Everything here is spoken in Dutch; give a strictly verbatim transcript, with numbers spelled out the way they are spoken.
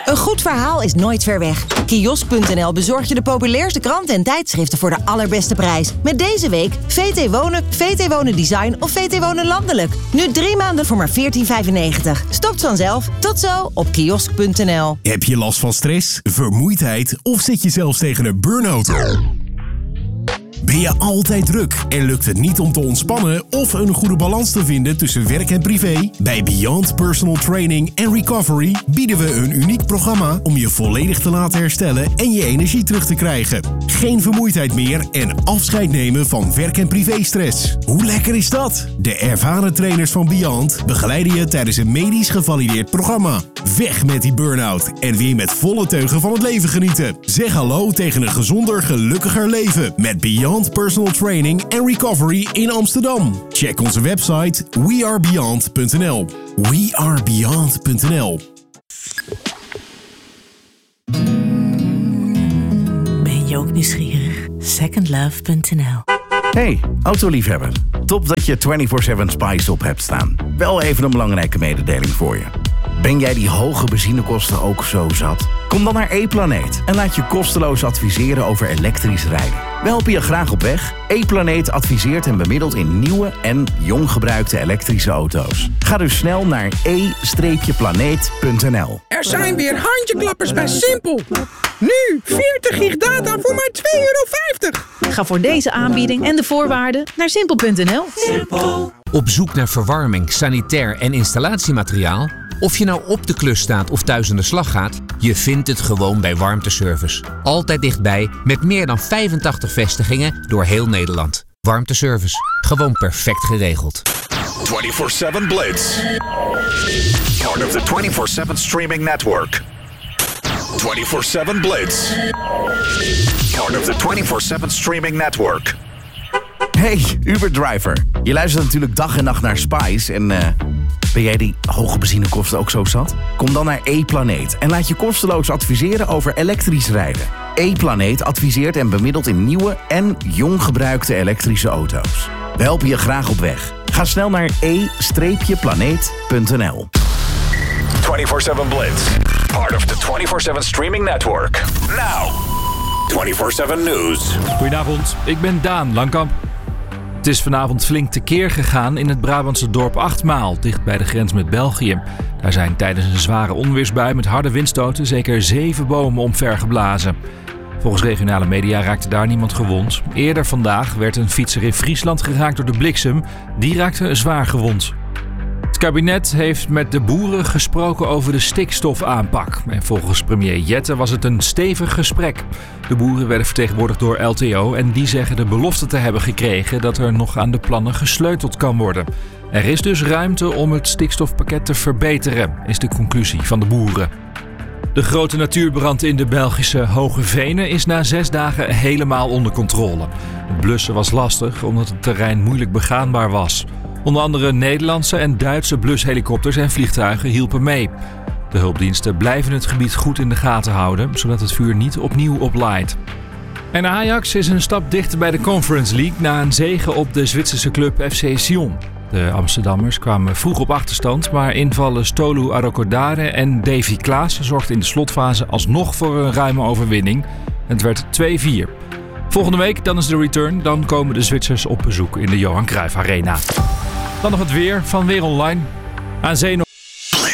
Een goed verhaal is nooit ver weg. Kiosk punt n l bezorgt je de populairste kranten en tijdschriften voor de allerbeste prijs. Met deze week V T Wonen, V T Wonen Design of V T Wonen Landelijk. Nu drie maanden voor maar veertien vijfennegentig. Stopt vanzelf. Tot zo op kiosk punt n l. Heb je last van stress, vermoeidheid of zit je zelfs tegen een burn-out? Ben je altijd druk en lukt het niet om te ontspannen of een goede balans te vinden tussen werk en privé? Bij Beyond Personal Training and Recovery bieden we een uniek programma om je volledig te laten herstellen en je energie terug te krijgen. Geen vermoeidheid meer en afscheid nemen van werk- en privéstress. Hoe lekker is dat? De ervaren trainers van Beyond begeleiden je tijdens een medisch gevalideerd programma. Weg met die burn-out en weer met volle teugen van het leven genieten. Zeg hallo tegen een gezonder, gelukkiger leven met Beyond Personal Training and Recovery in Amsterdam. Check onze website we are beyond punt n l. we are beyond punt n l. Ben je ook nieuwsgierig? second love punt n l. Hey, autoliefhebber. Top dat je vierentwintig zeven Spice op hebt staan. Wel even een belangrijke mededeling voor je. Ben jij die hoge benzinekosten ook zo zat? Kom dan naar E-Planeet en laat je kosteloos adviseren over elektrisch rijden. We helpen je graag op weg. E-Planeet adviseert en bemiddelt in nieuwe en jong gebruikte elektrische auto's. Ga dus snel naar e planeet punt n l. Er zijn weer handjeklappers bij Simpel. Nu veertig gig data voor maar twee euro vijftig. Ga voor deze aanbieding en de voorwaarden naar simpel punt n l. Simpel. Op zoek naar verwarming, sanitair en installatiemateriaal? Of je nou op de klus staat of thuis aan de slag gaat, je vindt het gewoon bij Warmteservice. Altijd dichtbij, met meer dan vijfentachtig vestigingen door heel Nederland. Warmteservice, gewoon perfect geregeld. twenty-four seven Blitz. Part of the twenty-four seven streaming network. twenty-four seven Blitz. Part of the twenty-four seven streaming network. Hey, Uber-driver. Je luistert natuurlijk dag en nacht naar Spice en... Uh, ben jij die hoge benzinekosten ook zo zat? Kom dan naar E-Planeet en laat je kosteloos adviseren over elektrisch rijden. E-Planeet adviseert en bemiddelt in nieuwe en jong gebruikte elektrische auto's. We helpen je graag op weg. Ga snel naar e planeet punt n l. twenty-four seven Blitz. Part of the twenty-four seven streaming network. Now, twenty-four seven News. Goedenavond, ik ben Daan Langkamp. Het is vanavond flink tekeer gegaan in het Brabantse dorp Achtmaal, dicht bij de grens met België. Daar zijn tijdens een zware onweersbui met harde windstoten zeker zeven bomen omvergeblazen. Volgens regionale media raakte daar niemand gewond. Eerder vandaag werd een fietser in Friesland geraakt door de bliksem. Die raakte zwaar gewond. Het kabinet heeft met de boeren gesproken over de stikstofaanpak. En volgens premier Jette was het een stevig gesprek. De boeren werden vertegenwoordigd door L T O en die zeggen de belofte te hebben gekregen dat er nog aan de plannen gesleuteld kan worden. Er is dus ruimte om het stikstofpakket te verbeteren, is de conclusie van de boeren. De grote natuurbrand in de Belgische Hoge Venen is na zes dagen helemaal onder controle. Het blussen was lastig omdat het terrein moeilijk begaanbaar was. Onder andere Nederlandse en Duitse blushelikopters en vliegtuigen hielpen mee. De hulpdiensten blijven het gebied goed in de gaten houden, zodat het vuur niet opnieuw oplaait. En Ajax is een stap dichter bij de Conference League na een zege op de Zwitserse club F C Sion. De Amsterdammers kwamen vroeg op achterstand, maar invallen Stolu Arokodare en Davy Klaassen zorgden in de slotfase alsnog voor een ruime overwinning. Het werd twee vier. Volgende week dan is de return, dan komen de Zwitsers op bezoek in de Johan Cruijff Arena. Dan nog het weer van Weer Online. Aan zee nog